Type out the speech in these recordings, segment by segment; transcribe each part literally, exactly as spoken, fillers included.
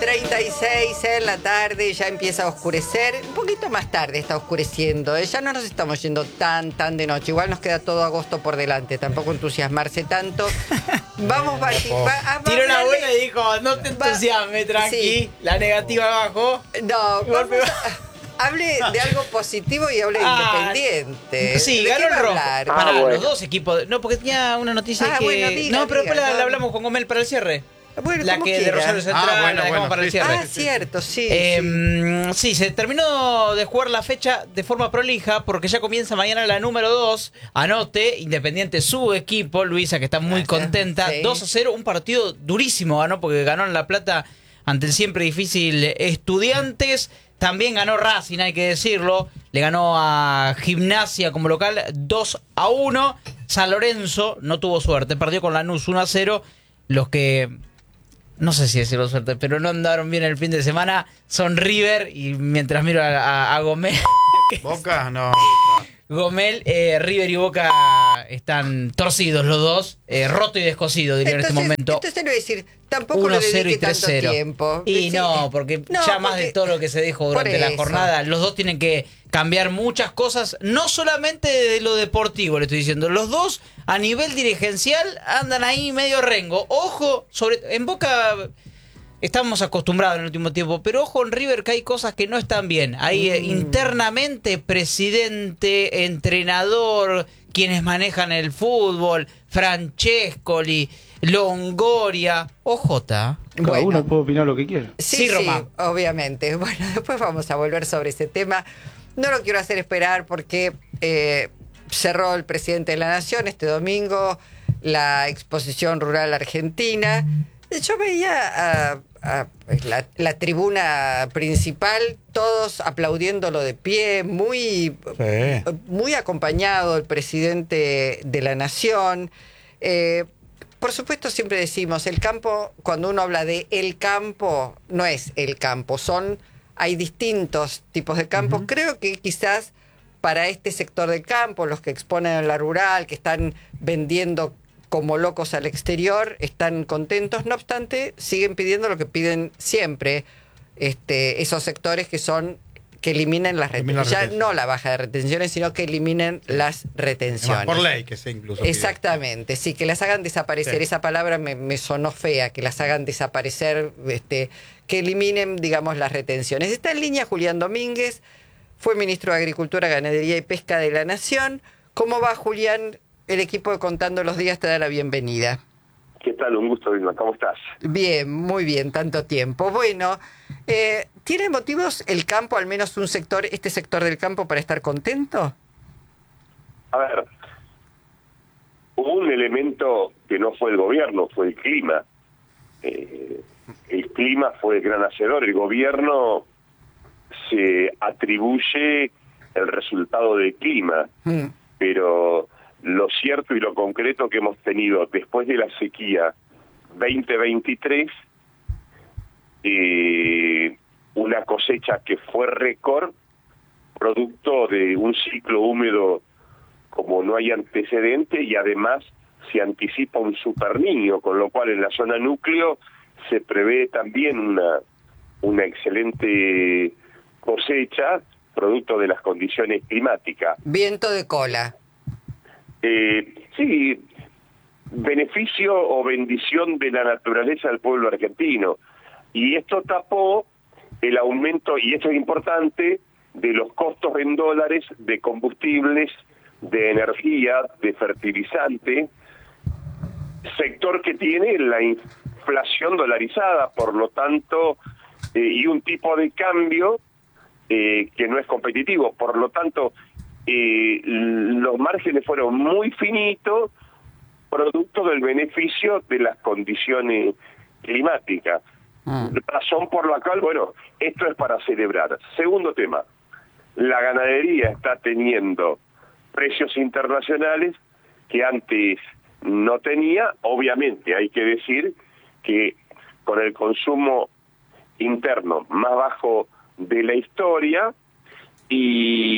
treinta y seis en la tarde, ya empieza a oscurecer. Un poquito más tarde está oscureciendo. ¿eh? Ya no nos estamos yendo tan, tan de noche. Igual nos queda todo agosto por delante. Tampoco entusiasmarse tanto. Vamos, va, va, va Tiró la a abuela y dijo, no te entusiasmes, tranqui. Sí. La negativa abajo. No, vamos a, hable de algo positivo y hable de ah, Independiente. Sí, ganó el rojo. Ah, para bueno. Los dos equipos. No, porque tenía una noticia ah, que... Bueno, diga, no, pero diga, después no. la hablamos con Gomel para el cierre. Bueno, la que quiera. de Rosario Central ah, bueno, la dejamos bueno, para sí, el cierre. Ah, cierto, sí, eh, sí. Sí, se terminó de jugar la fecha de forma prolija porque ya comienza mañana la número dos. Anote, Independiente, su equipo, Luisa, que está muy Gracias. contenta. Sí. dos a cero, un partido durísimo ganó porque ganó en La Plata ante el siempre difícil Estudiantes. También ganó Racing, hay que decirlo. Le ganó a Gimnasia como local dos a uno. San Lorenzo no tuvo suerte, perdió con Lanús uno a cero. Los que... No sé si decirlo suerte, pero no andaron bien el fin de semana. Son River y mientras miro a, a, a Gomel... Boca, no. Gomel, eh, River y Boca están torcidos los dos. Eh, roto y descosido, diría entonces, en este momento. Entonces no voy a decir, tampoco le dedique tanto tiempo. Y sí. no, porque no, ya porque, más de todo lo que se dijo durante la jornada, los dos tienen que cambiar muchas cosas, no solamente de lo deportivo, le estoy diciendo. Los dos, a nivel dirigencial, andan ahí medio rengo. Ojo, sobre en Boca... Estamos acostumbrados en el último tiempo, pero ojo en River que hay cosas que no están bien. Hay mm. eh, internamente presidente, entrenador, quienes manejan el fútbol, Francescoli, Longoria, O J. Cada bueno. uno puede opinar lo que quiera. Sí, sí, sí, obviamente. Bueno, después vamos a volver sobre ese tema. No lo quiero hacer esperar porque eh, cerró el presidente de la Nación este domingo la exposición rural argentina. Yo veía a, a la, la tribuna principal, todos aplaudiéndolo de pie, muy, sí. muy acompañado el presidente de la Nación. Eh, por supuesto, siempre decimos, el campo, cuando uno habla de el campo, no es el campo, son, hay distintos tipos de campos. Uh-huh. Creo que quizás para este sector del campo, los que exponen a la rural, que están vendiendo como locos al exterior, están contentos. No obstante, siguen pidiendo lo que piden siempre este, esos sectores que son que eliminen las retenciones. Ya no la baja de retenciones, sino que eliminen las retenciones. Por ley, que sea incluso. Exactamente, sí, que las hagan desaparecer. Sí. Esa palabra me, me sonó fea, que las hagan desaparecer, este, que eliminen, digamos, las retenciones. Está en línea Julián Domínguez, fue ministro de Agricultura, Ganadería y Pesca de la Nación. ¿Cómo va, Julián? El equipo de Contando los Días te da la bienvenida. ¿Qué tal? Un gusto, Vilma. ¿Cómo estás? Bien, muy bien, tanto tiempo. Bueno, eh, ¿tiene motivos el campo, al menos un sector, este sector del campo, para estar contento? A ver, hubo un elemento que no fue el gobierno, fue el clima. Eh, el clima fue el gran hacedor. El gobierno se atribuye el resultado del clima, mm. pero... Lo cierto y lo concreto que hemos tenido después de la sequía veinte veintitrés, eh, una cosecha que fue récord, producto de un ciclo húmedo como no hay antecedente, y además se anticipa un superniño, con lo cual en la zona núcleo se prevé también una, una excelente cosecha, producto de las condiciones climáticas. Viento de cola. Eh, sí, beneficio o bendición de la naturaleza del pueblo argentino. Y esto tapó el aumento, y esto es importante, de los costos en dólares de combustibles, de energía, de fertilizante, sector que tiene la inflación dolarizada, por lo tanto, eh, y un tipo de cambio eh, que no es competitivo, por lo tanto... Eh, los márgenes fueron muy finitos, producto del beneficio de las condiciones climáticas. Ah. Razón por la cual, bueno, esto es para celebrar. Segundo tema, la ganadería está teniendo precios internacionales que antes no tenía. Obviamente hay que decir que con el consumo interno más bajo de la historia,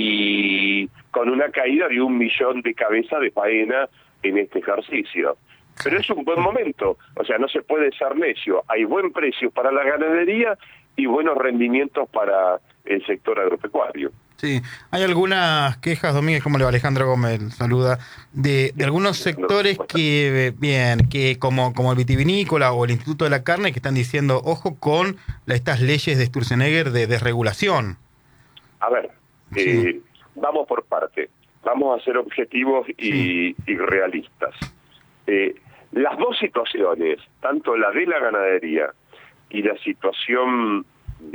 y con una caída de un millón de cabezas de faena en este ejercicio. pero es un buen momento, o sea, no se puede ser necio, hay buen precio para la ganadería y buenos rendimientos para el sector agropecuario. Sí, hay algunas quejas, Domínguez, ¿cómo le va? Alejandro Gómez saluda, de, de algunos sectores que, bien, que como, como el vitivinícola o el Instituto de la Carne, que están diciendo, ojo con la, estas leyes de Sturzenegger de desregulación. A ver, Sí. eh, vamos por parte, vamos a ser objetivos y, Sí. y realistas. Eh, las dos situaciones, tanto la de la ganadería y la situación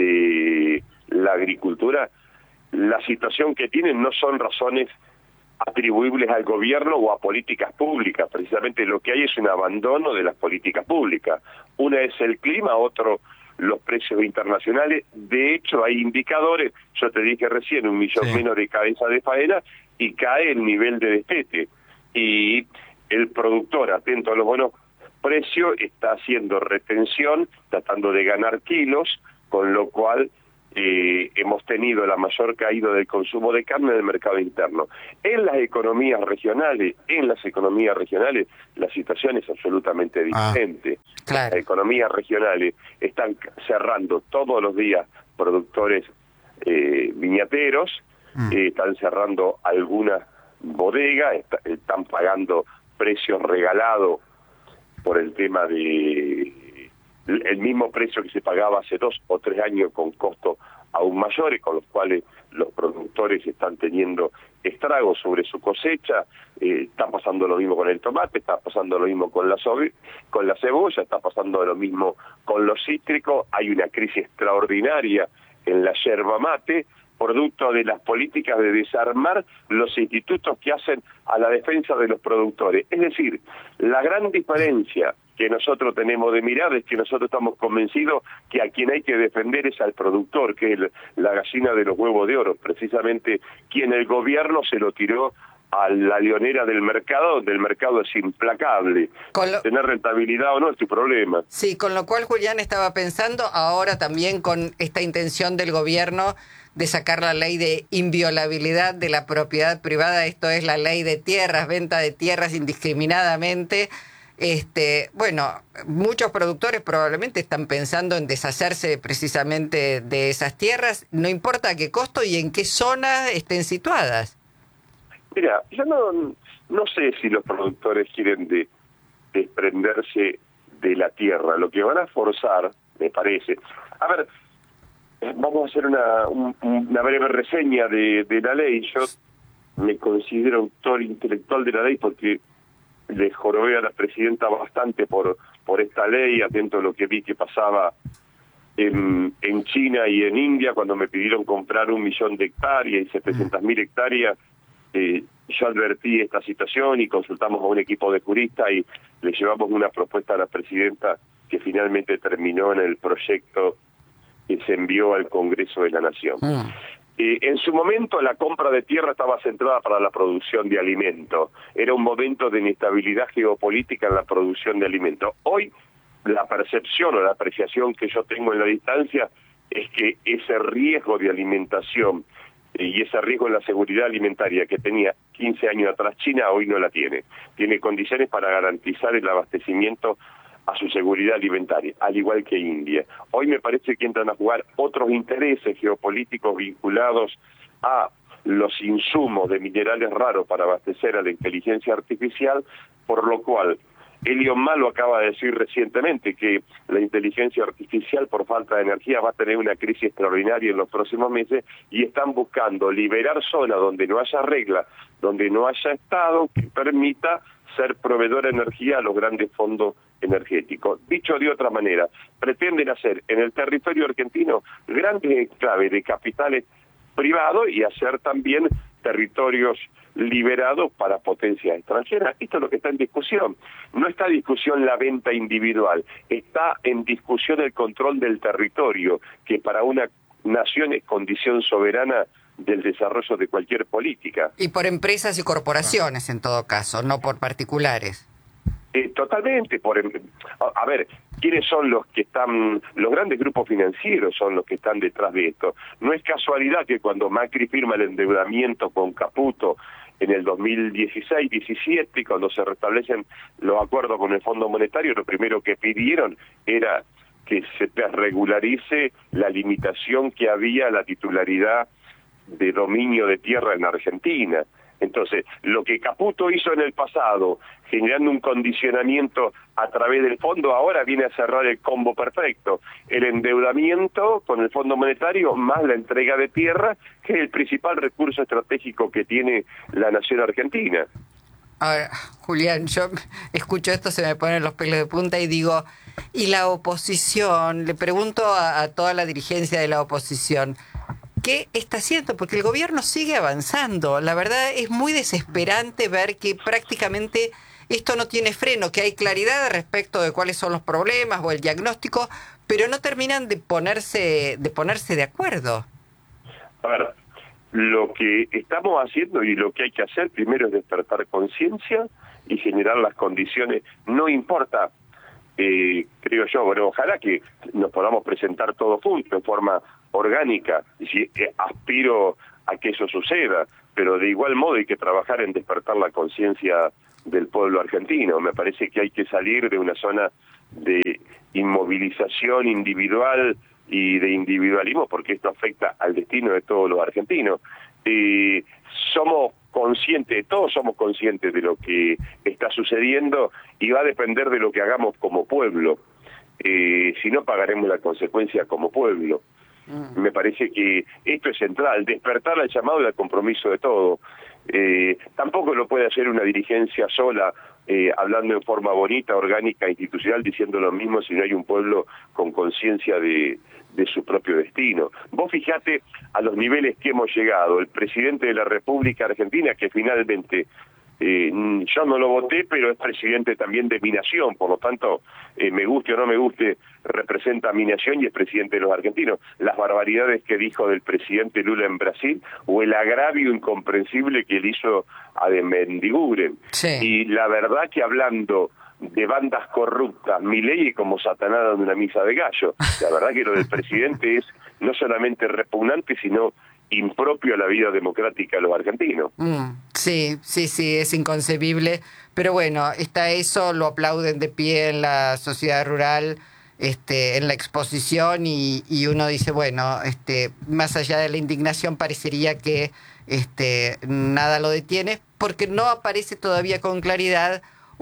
de la agricultura, la situación que tienen no son razones atribuibles al gobierno o a políticas públicas. Precisamente lo que hay es un abandono de las políticas públicas. Una es el clima, otro los precios internacionales. De hecho, hay indicadores, yo te dije recién, un millón Sí. menos de cabeza de faena y cae el nivel de destete. Y el productor, atento a los buenos precios, está haciendo retención, tratando de ganar kilos, con lo cual eh, hemos tenido la mayor caída del consumo de carne en el mercado interno. En las economías regionales, en las economías regionales, la situación es absolutamente diferente. Ah, claro. Las economías regionales están cerrando todos los días productores eh, viñateros, Mm. eh, están cerrando algunas bodegas, est están pagando precios regalados por el tema de el mismo precio que se pagaba hace dos o tres años con costos aún mayores, con los cuales los productores están teniendo estragos sobre su cosecha. Eh, está pasando lo mismo con el tomate, está pasando lo mismo con la, con la cebolla, está pasando lo mismo con los cítricos. Hay una crisis extraordinaria en la yerba mate, producto de las políticas de desarmar los institutos que hacen a la defensa de los productores. Es decir, la gran diferencia que nosotros tenemos de mirar es que nosotros estamos convencidos que a quien hay que defender es al productor, que es la gallina de los huevos de oro, precisamente quien el gobierno se lo tiró a la leonera del mercado, donde el mercado es implacable. Lo... Tener rentabilidad o no es tu problema. Sí, con lo cual Julián estaba pensando ahora también con esta intención del gobierno de sacar la ley de inviolabilidad de la propiedad privada, esto es la ley de tierras, venta de tierras indiscriminadamente. Este, bueno, muchos productores probablemente están pensando en deshacerse precisamente de esas tierras, no importa a qué costo y en qué zona estén situadas. Mira, yo no, no sé si los productores quieren de, desprenderse de la tierra. Lo que van a forzar, me parece... A ver, vamos a hacer una, un, una breve reseña de, de la ley. Yo me considero autor intelectual de la ley porque le jorobé a la presidenta bastante por por esta ley, atento a lo que vi que pasaba en, en China y en India, cuando me pidieron comprar un millón de hectáreas y setecientas mil hectáreas. Eh, yo advertí esta situación y consultamos a un equipo de juristas y le llevamos una propuesta a la presidenta que finalmente terminó en el proyecto que se envió al Congreso de la Nación. Mm. Eh, en su momento la compra de tierra estaba centrada para la producción de alimentos. Era un momento de inestabilidad geopolítica en la producción de alimentos. Hoy la percepción o la apreciación que yo tengo en la distancia es que ese riesgo de alimentación y ese riesgo en la seguridad alimentaria que tenía quince años atrás China, hoy no la tiene. Tiene condiciones para garantizar el abastecimiento a su seguridad alimentaria, al igual que India. Hoy me parece que entran a jugar otros intereses geopolíticos vinculados a los insumos de minerales raros para abastecer a la inteligencia artificial, por lo cual Elon Musk lo acaba de decir recientemente, que la inteligencia artificial por falta de energía va a tener una crisis extraordinaria en los próximos meses y están buscando liberar zonas donde no haya regla, donde no haya Estado que permita ser proveedor de energía a los grandes fondos energéticos. Dicho de otra manera, pretenden hacer en el territorio argentino grandes enclaves de capitales privados y hacer también territorios liberados para potencias extranjeras. Esto es lo que está en discusión. No está en discusión la venta individual, está en discusión el control del territorio, que para una nación es condición soberana del desarrollo de cualquier política. Y por empresas y corporaciones, en todo caso, no por particulares. Eh, totalmente. Por, a, a ver, ¿quiénes son los que están? Los grandes grupos financieros son los que están detrás de esto. No es casualidad que cuando Macri firma el endeudamiento con Caputo en el dos mil dieciséis diecisiete, cuando se restablecen los acuerdos con el Fondo Monetario, lo primero que pidieron era que se regularice la limitación que había a la titularidad de dominio de tierra en Argentina. Entonces, lo que Caputo hizo en el pasado, generando un condicionamiento a través del fondo, ahora viene a cerrar el combo perfecto. El endeudamiento con el Fondo Monetario más la entrega de tierra, que es el principal recurso estratégico que tiene la nación argentina. Ahora, Julián, yo escucho esto, se me ponen los pelos de punta y digo, ¿y la oposición? Le pregunto a, a toda la dirigencia de la oposición, ¿qué está haciendo? Porque el gobierno sigue avanzando. La verdad es muy desesperante ver que prácticamente esto no tiene freno, que hay claridad respecto de cuáles son los problemas o el diagnóstico, pero no terminan de ponerse de ponerse de acuerdo. A ver, lo que estamos haciendo y lo que hay que hacer primero es despertar conciencia y generar las condiciones. No importa, eh, creo yo, bueno, ojalá que nos podamos presentar todos juntos en forma orgánica, y si eh, aspiro a que eso suceda, pero de igual modo hay que trabajar en despertar la conciencia del pueblo argentino. Me parece que hay que salir de una zona de inmovilización individual y de individualismo, porque esto afecta al destino de todos los argentinos. Eh, somos conscientes, todos somos conscientes de lo que está sucediendo y va a depender de lo que hagamos como pueblo. Eh, si no, pagaremos la consecuencia como pueblo. Me parece que esto es central, despertar al llamado y al compromiso de todo. Eh, tampoco lo puede hacer una dirigencia sola, eh, hablando en forma bonita, orgánica, institucional, diciendo lo mismo si no hay un pueblo con conciencia de, de su propio destino. Vos fijate a los niveles que hemos llegado. El presidente de la República Argentina, que finalmente... Eh, yo no lo voté, pero es presidente también de mi nación, por lo tanto, eh, me guste o no me guste, representa a mi nación y es presidente de los argentinos. Las barbaridades que dijo del presidente Lula en Brasil, o el agravio incomprensible que él hizo a de Mendiguren. Sí. Y la verdad que hablando de bandas corruptas, Milei como Satanás dando una misa de gallo. La verdad que lo del presidente es no solamente repugnante, sino impropio a la vida democrática de los argentinos. Mm, sí, sí, sí, es inconcebible, pero bueno, está eso, lo aplauden de pie en la sociedad rural, este, en la exposición y, y uno dice, bueno, este, más allá de la indignación parecería que este, nada lo detiene, porque no aparece todavía con claridad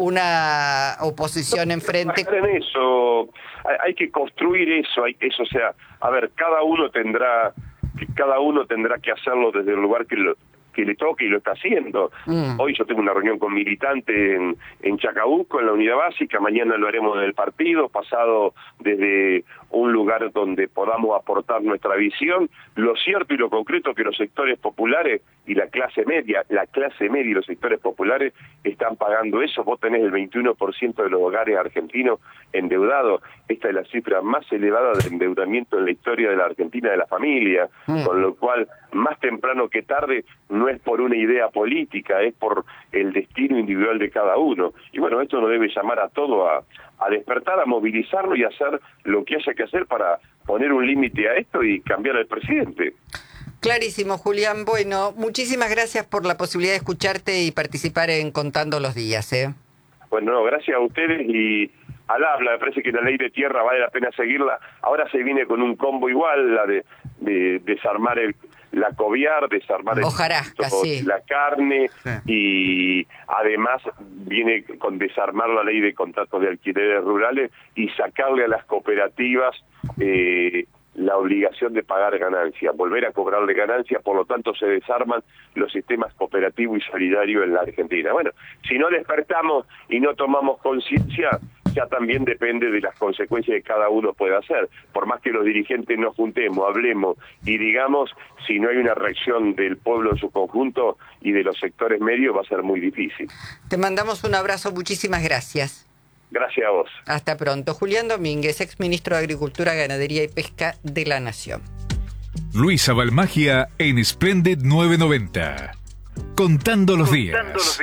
una oposición enfrente. En eso, hay, hay que construir eso, hay eso, o sea, a ver, cada uno tendrá que cada uno tendrá que hacerlo desde el lugar que lo que le toque y lo está haciendo. Mm. Hoy yo tengo una reunión con militantes en, en Chacabuco, en la unidad básica, mañana lo haremos en el partido, pasado desde un lugar donde podamos aportar nuestra visión. Lo cierto y lo concreto es que los sectores populares y la clase media, la clase media y los sectores populares están pagando eso. Vos tenés el veintiuno por ciento de los hogares argentinos endeudados. Esta es la cifra más elevada de endeudamiento en la historia de la Argentina de la familia, mm. con lo cual, más temprano que tarde, no es por una idea política, es por el destino individual de cada uno. Y bueno, esto nos debe llamar a todo a, a despertar, a movilizarlo y a hacer lo que haya que hacer para poner un límite a esto y cambiar al presidente. Clarísimo, Julián. Bueno, muchísimas gracias por la posibilidad de escucharte y participar en Contando los Días. ¿eh? Bueno, no, gracias a ustedes y al habla, me parece que la ley de tierra vale la pena seguirla. Ahora se viene con un combo igual, la de, de desarmar el la cobiar, desarmar el, Hojarasca, sí. la carne, sí. Y además viene con desarmar la ley de contratos de alquileres rurales y sacarle a las cooperativas eh, la obligación de pagar ganancias, volver a cobrarle ganancias, por lo tanto se desarman los sistemas cooperativos y solidarios en la Argentina. Bueno, si no despertamos y no tomamos conciencia, ya también depende de las consecuencias que cada uno pueda hacer. Por más que los dirigentes nos juntemos, hablemos y digamos, si no hay una reacción del pueblo en su conjunto y de los sectores medios, va a ser muy difícil. Te mandamos un abrazo, muchísimas gracias. Gracias a vos. Hasta pronto. Julián Domínguez, exministro de Agricultura, Ganadería y Pesca de la Nación. Luisa Balmagia en Splendid novecientos noventa. Contando los días. Contando los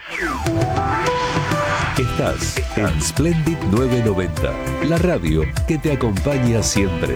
días. Estás en Splendid novecientos noventa, la radio que te acompaña siempre.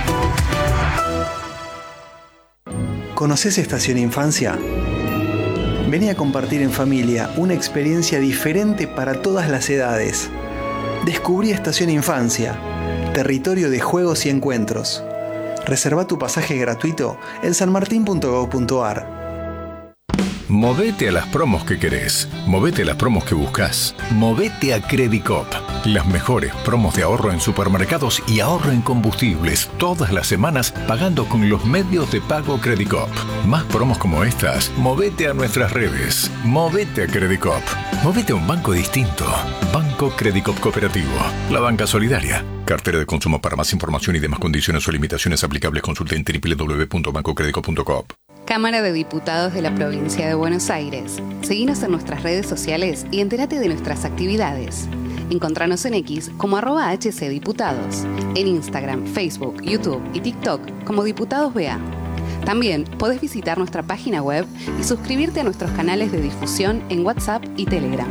¿Conoces Estación Infancia? Vení a compartir en familia una experiencia diferente para todas las edades. Descubrí Estación Infancia, territorio de juegos y encuentros. Reserva tu pasaje gratuito en sanmartin punto gov punto ar. Movete a las promos que querés. Movete a las promos que buscas. Movete a Credicop. Las mejores promos de ahorro en supermercados y ahorro en combustibles todas las semanas pagando con los medios de pago Credicop. Más promos como estas, movete a nuestras redes. Movete a Credicop. Movete a un banco distinto. Banco Credicop Cooperativo. La banca solidaria. Cartera de consumo. Para más información y demás condiciones o limitaciones aplicables, consulte en doble u doble u doble u punto banco credicop punto com. Cámara de Diputados de la Provincia de Buenos Aires. Seguinos en nuestras redes sociales y entérate de nuestras actividades. Encontranos en X como arroba hcdiputados, en Instagram, Facebook, YouTube y TikTok como Diputados B A. También podés visitar nuestra página web y suscribirte a nuestros canales de difusión en WhatsApp y Telegram.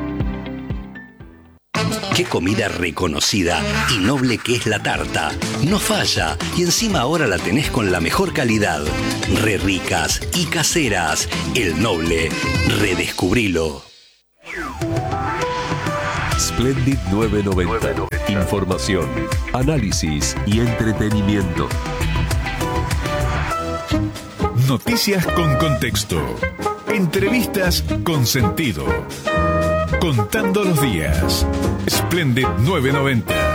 Qué comida reconocida y noble que es la tarta. No falla, y encima ahora la tenés con la mejor calidad. Re ricas y caseras. El Noble. Redescubrilo. Splendid novecientos noventa. Información, análisis y entretenimiento. Noticias con contexto. Entrevistas con sentido. Contando los días. Splendid novecientos noventa.